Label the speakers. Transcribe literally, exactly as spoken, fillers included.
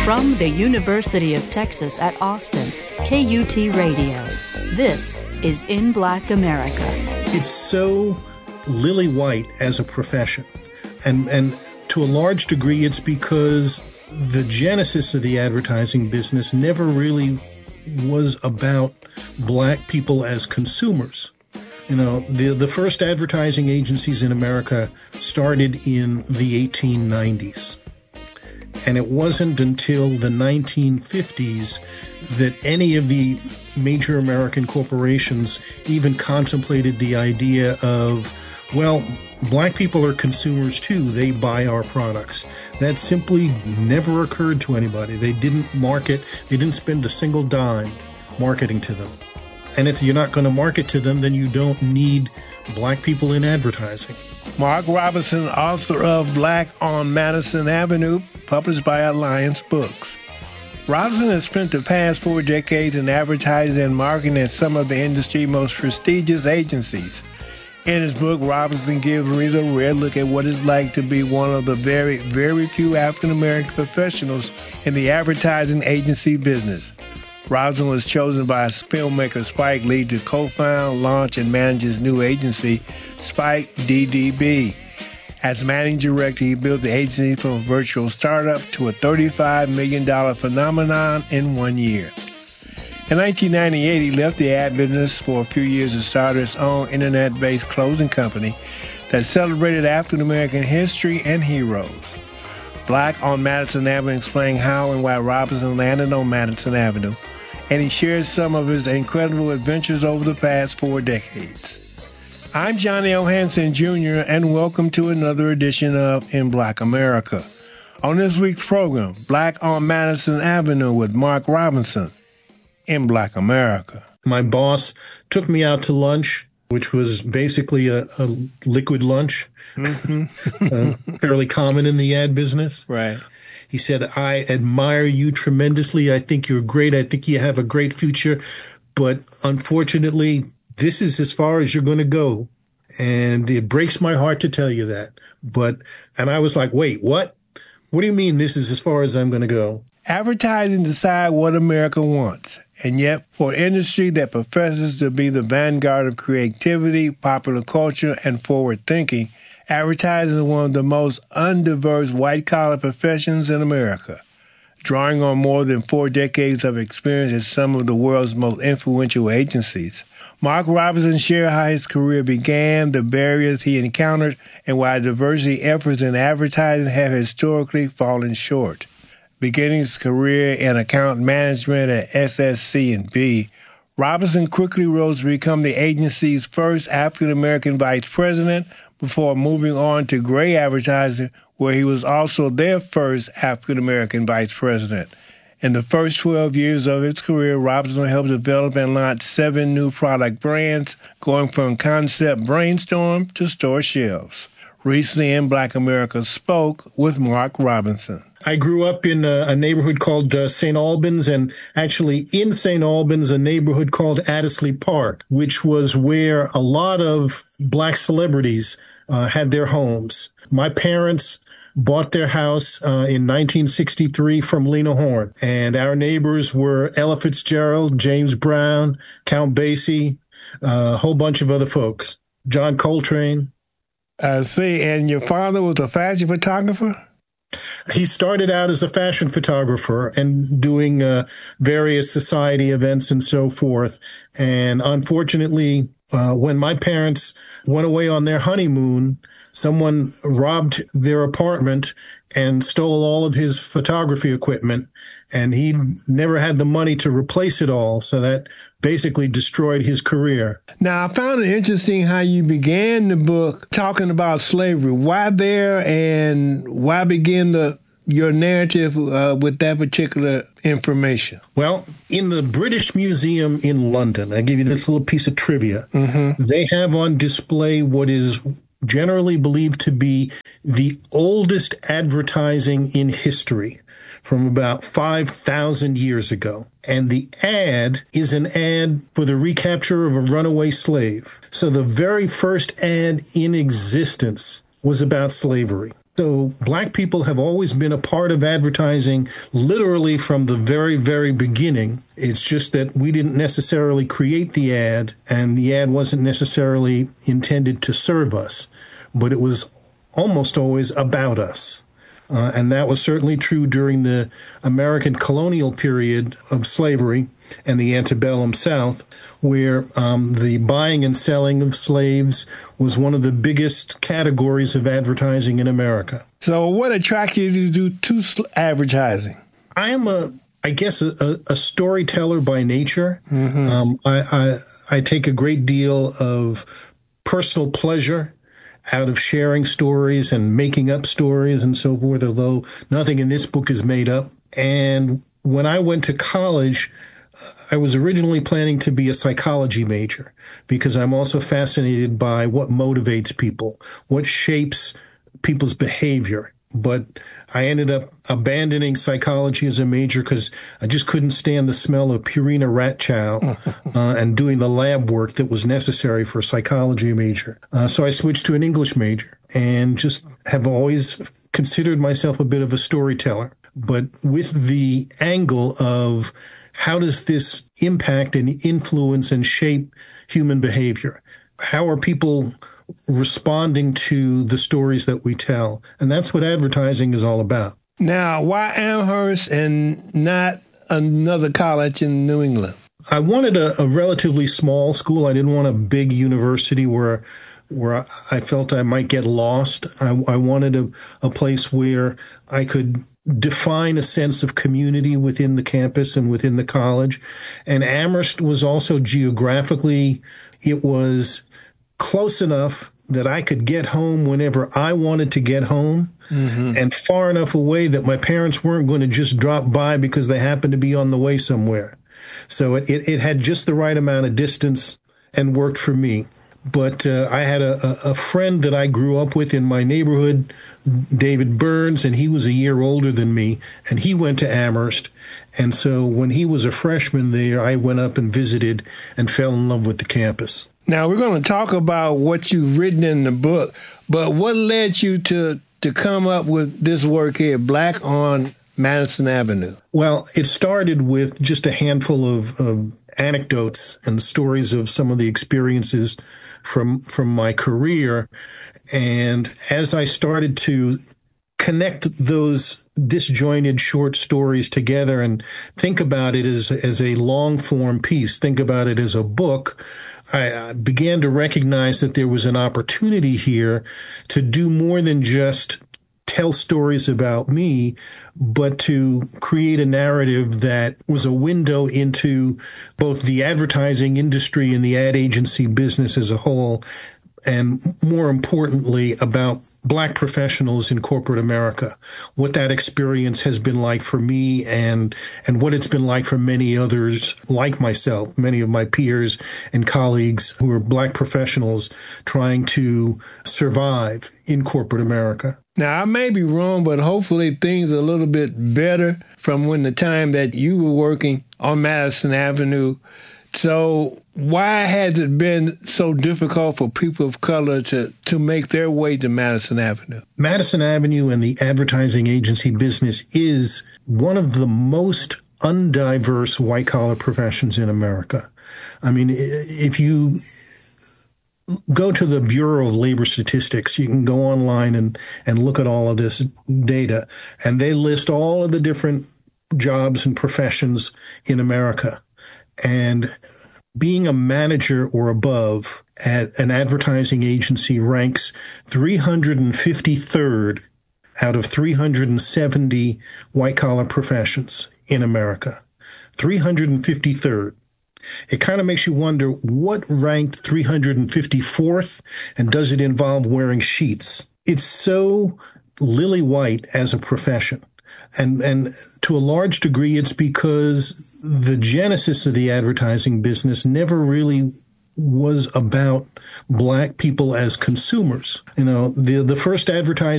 Speaker 1: From the University of Texas at Austin, K U T Radio, this is In Black America.
Speaker 2: It's so lily white as a profession. And, and to a large degree, it's because the genesis of the advertising business never really was about black people as consumers. You know, the, the first advertising agencies in America started in the eighteen nineties. And it wasn't until the nineteen fifties that any of the major American corporations even contemplated the idea of, well, black people are consumers too. They buy our products. That simply never occurred to anybody. They didn't market. They didn't spend a single dime marketing to them. And if you're not going to market to them, then you don't need black people in advertising.
Speaker 3: Mark Robinson, author of Black on Madison Avenue, published by Alliance Books. Robinson has spent the past four decades in advertising and marketing at some of the industry's most prestigious agencies. In his book, Robinson gives readers a rare look at what it's like to be one of the very, very few African-American professionals in the advertising agency business. Robinson was chosen by filmmaker Spike Lee to co-found, launch, and manage his new agency, Spike D D B. As managing director, he built the agency from a virtual startup to a thirty-five million dollars phenomenon in one year. In nineteen ninety-eight, he left the ad business for a few years to start his own internet-based clothing company that celebrated African-American history and heroes. Black on Madison Avenue explains how and why Robinson landed on Madison Avenue, and he shares some of his incredible adventures over the past four decades. I'm Johnny L. Hanson, Junior, and welcome to another edition of In Black America. On this week's program, Black on Madison Avenue with Mark Robinson, In Black America.
Speaker 2: My boss took me out to lunch, which was basically a, a liquid lunch, mm-hmm. uh, fairly common in the ad business.
Speaker 3: Right.
Speaker 2: He said, I admire you tremendously. I think you're great. I think you have a great future. But unfortunately, this is as far as you're going to go. And it breaks my heart to tell you that. But, and I was like, wait, what? What do you mean this is as far as I'm going to go?
Speaker 3: Advertising decides what America wants. And yet, for an industry that professes to be the vanguard of creativity, popular culture, and forward thinking, advertising is one of the most undiverse white-collar professions in America. Drawing on more than four decades of experience at some of the world's most influential agencies, Mark Robinson shared how his career began, the barriers he encountered, and why diversity efforts in advertising have historically fallen short. Beginning his career in account management at S S C and B, Robinson quickly rose to become the agency's first African-American vice president before moving on to Gray Advertising, where he was also their first African-American vice president. In the first twelve years of his career, Robinson helped develop and launch seven new product brands, going from concept brainstorm to store shelves. Recently, In Black America spoke with Mark Robinson.
Speaker 2: I grew up in a, a neighborhood called uh, Saint Albans, and actually in Saint Albans, a neighborhood called Addisley Park, which was where a lot of black celebrities uh, had their homes. My parents bought their house uh, in nineteen sixty-three from Lena Horne, and our neighbors were Ella Fitzgerald, James Brown, Count Basie, uh, a whole bunch of other folks, John Coltrane.
Speaker 3: I see. And your father was a fashion photographer?
Speaker 2: He started out as a fashion photographer and doing uh, various society events and so forth. And unfortunately, uh, when my parents went away on their honeymoon, someone robbed their apartment and stole all of his photography equipment. And he never had the money to replace it all. So that basically destroyed his career. Now, I found it interesting how you began the book talking about slavery. Why there, and why begin the your narrative uh, with that particular information? Well, in the British Museum in London, I give you this little piece of trivia. Mm-hmm. They have on display what is generally believed to be the oldest advertising in history, from about five thousand years ago. And the ad is an ad for the recapture of a runaway slave. So the very first ad in existence was about slavery. So black people have always been a part of advertising, literally from the very, very beginning. It's just that we didn't necessarily create the ad, and the ad wasn't necessarily intended to serve us, but it was almost always about us. Uh, and that was certainly true during the American colonial period of slavery and the antebellum South, where um, the buying and selling of slaves was one of the biggest categories of advertising in America.
Speaker 3: So what attracted you to do to sl- advertising?
Speaker 2: I am a, I guess, a, a storyteller by nature. Mm-hmm. Um, I, I, I take a great deal of personal pleasure out of sharing stories and making up stories and so forth, although nothing in this book is made up. And when I went to college, I was originally planning to be a psychology major because I'm also fascinated by what motivates people, what shapes people's behavior. But I ended up abandoning psychology as a major because I just couldn't stand the smell of Purina rat chow uh, and doing the lab work that was necessary for a psychology major. Uh, so I switched to an English major and just have always considered myself a bit of a storyteller, but with the angle of how does this impact and influence and shape human behavior? How are people responding to the stories that we tell? And that's what advertising is all about.
Speaker 3: Now, why Amherst and not another college in New England?
Speaker 2: I wanted a, a relatively small school. I didn't want a big university where where I felt I might get lost. I, I wanted a, a place where I could define a sense of community within the campus and within the college. And Amherst was also geographically, it was close enough that I could get home whenever I wanted to get home, mm-hmm. and far enough away that my parents weren't going to just drop by because they happened to be on the way somewhere. So it, it, it had just the right amount of distance and worked for me. But uh, I had a, a friend that I grew up with in my neighborhood, David Burns, and he was a year older than me, and he went to Amherst. And so when he was a freshman there, I went up and visited and fell in love with the campus.
Speaker 3: Now, we're going to talk about what you've written in the book, but what led you to, to come up with this work here, Black on Madison Avenue?
Speaker 2: Well, it started with just a handful of, of anecdotes and stories of some of the experiences from from my career. And as I started to connect those disjointed short stories together and think about it as, as a long-form piece, think about it as a book, I began to recognize that there was an opportunity here to do more than just tell stories about me, but to create a narrative that was a window into both the advertising industry and the ad agency business as a whole, and more importantly, about Black professionals in corporate America, what that experience has been like for me and and what it's been like for many others like myself, many of my peers and colleagues who are Black professionals trying to survive in corporate America.
Speaker 3: Now, I may be wrong, but hopefully things are a little bit better from when the time that you were working on Madison Avenue. So why has it been so difficult for people of color to, to make their way to Madison Avenue?
Speaker 2: Madison Avenue and the advertising agency business is one of the most undiverse white-collar professions in America. I mean, if you go to the Bureau of Labor Statistics, you can go online and, and look at all of this data, and they list all of the different jobs and professions in America. And being a manager or above at an advertising agency ranks three hundred fifty-third out of three hundred seventy white-collar professions in America. three hundred fifty-third. It kind of makes you wonder what ranked three hundred fifty-fourth, and does it involve wearing sheets? It's so lily white as a profession. And and to a large degree, it's because the genesis of the advertising business never really was about Black people as consumers. You know, the the first advertising